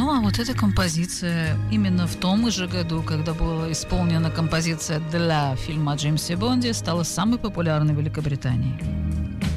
Ну, а вот эта композиция именно в том же году, когда была исполнена композиция для фильма о Джеймсе Бонде, стала самой популярной в Великобритании.